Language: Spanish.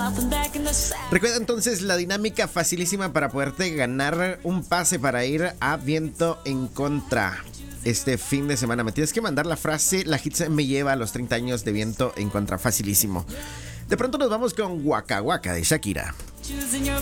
Recuerda entonces la dinámica facilísima para poderte ganar un pase para ir a Viento en Contra este fin de semana. Me tienes que mandar la frase, la hit me lleva a los 30 años de Viento en Contra. Facilísimo. De pronto nos vamos con Waka Waka de Shakira.